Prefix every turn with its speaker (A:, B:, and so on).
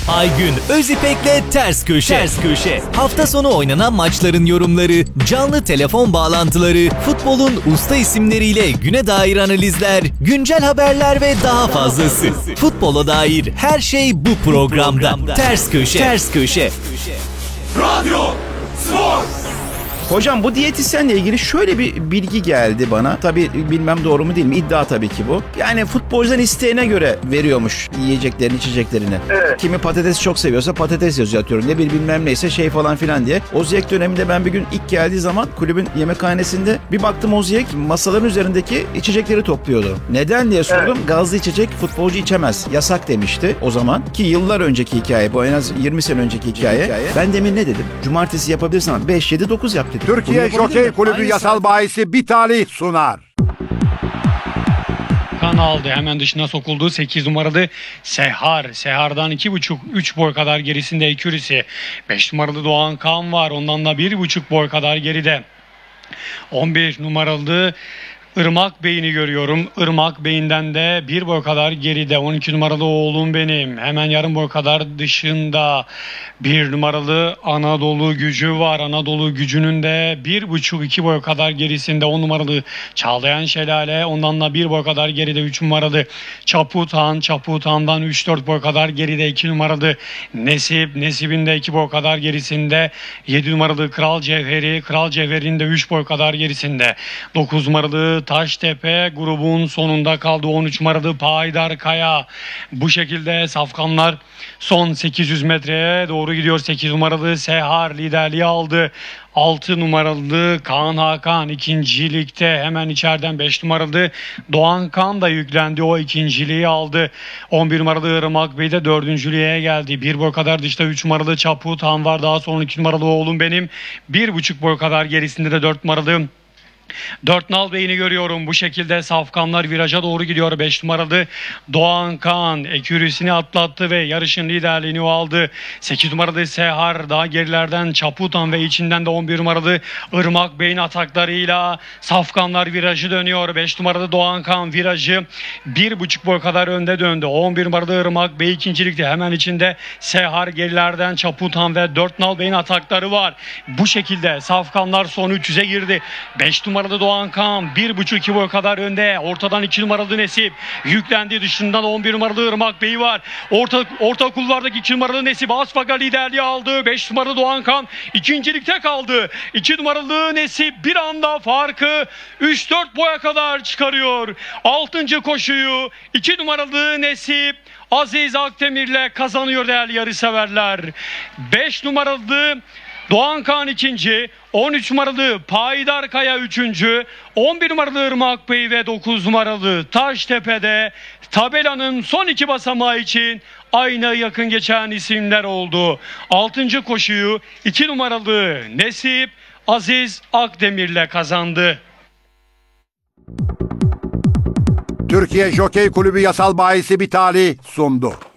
A: Aygün Özipek'le Ters Köşe. Hafta sonu oynanan maçların yorumları, canlı telefon bağlantıları, futbolun usta isimleriyle güne dair analizler, güncel haberler ve daha fazlası. Futbola dair her şey bu programda. Ters Köşe.
B: Radyo Spor.
C: Hocam bu diyetisyenle ilgili şöyle bir bilgi geldi bana. Tabii bilmem doğru mu değil mi? İddia tabii ki bu. Yani futbolcudan isteğine göre veriyormuş yiyeceklerini, içeceklerini.
D: Evet.
C: Kimi patates çok seviyorsa patates yazıyor atıyorum. Ne bilmem neyse şey falan filan diye. Oziyek döneminde ben bir gün ilk geldiği zaman kulübün yemekhanesinde bir baktım Oziyek masaların üzerindeki içecekleri topluyordu. Neden diye sordum.
D: Evet.
C: Gazlı içecek futbolcu içemez. Yasak demişti o zaman. Ki yıllar önceki hikaye bu, en az 20 sene önceki hikaye. Ben demin ne dedim? Cumartesi yapabilirsin ama 5, 7, 9 yap dedim.
E: Türkiye Jokey Kulübü yasal bahisi bir talih sunar.
F: Kan aldı. Hemen dışına sokuldu. 8 numaralı Sehar. Sehar'dan 2,5-3 boy kadar gerisinde Ekürisi. 5 numaralı Doğan Kan var. Ondan da 1,5 boy kadar geride. 11 numaralı Irmak Bey'ini görüyorum. Irmak Bey'inden de 1 boy kadar geride. 12 numaralı Oğlum Benim. Hemen yarım boy kadar dışında. 1 numaralı Anadolu Gücü var. Anadolu Gücü'nün de 1,5-2 boy kadar gerisinde. 10 numaralı Çağlayan Şelale. Ondan da 1 boy kadar geride. 3 numaralı Çaputan. Çaputan'dan 3-4 boy kadar geride. 2 numaralı Nesip. Nesip'in de 2 boy kadar gerisinde. 7 numaralı Kral Cevheri. Kral Cevheri'nin de 3 boy kadar gerisinde. 9 numaralı Taştepe grubun sonunda kaldı. 13 numaralı Paydar Kaya. Bu şekilde safkanlar son 800 metreye doğru gidiyor. 8 numaralı Sehar liderliği aldı. 6 numaralı Kaan Hakan ikincilikte, hemen içeriden 5 numaralı Doğan Kan da yüklendi, o ikinciliği aldı. 11 numaralı Irmak Bey de dördüncülüğe geldi. 1 boy kadar dışta 3 numaralı Çaputan var. Daha sonra 2 numaralı Oğlum Benim. 1,5 boy kadar gerisinde de 4 numaralı 4 nal Bey'ini görüyorum. Bu şekilde safkanlar viraja doğru gidiyor. 5 numaralı Doğan Kan ekürüsünü atlattı ve yarışın liderliğini o aldı. 8 numaralı Sehar daha gerilerden Çaputan ve içinden de 11 numaralı Irmak Bey'in ataklarıyla safkanlar virajı dönüyor. 5 numaralı Doğan Kan virajı 1,5 boy kadar önde döndü. 11 numaralı Irmak Bey ikincilikte, hemen içinde Sehar gerilerden Çaputan ve 4 nal Bey'in atakları var. Bu şekilde safkanlar son 300'e girdi. 5 numaralı Doğan Kan 1,5-2 boy kadar önde. Ortadan 2 numaralı Nesip yüklendi. Dışından 11 numaralı Irmak Bey var. Orta kulvardaki 2 numaralı Nesip Asfaga liderliği aldı. 5 numaralı Doğan Kan ikincilikte kaldı. 2 numaralı Nesip bir anda farkı 3-4 boya kadar çıkarıyor. 6. koşuyu 2 numaralı Nesip Aziz Akdemir'le kazanıyor değerli yarışseverler. 5 numaralı Doğan Kan ikinci, 13 numaralı Paydar Kaya üçüncü, 11 numaralı Irmak Bey ve 9 numaralı Taştepe'de tabelanın son 2 basamağı için aynı yakın geçen isimler oldu. 6. koşuyu 2 numaralı Nesip Aziz Akdemir'le kazandı.
E: Türkiye Jokey Kulübü yasal bahisi bir talih sundu.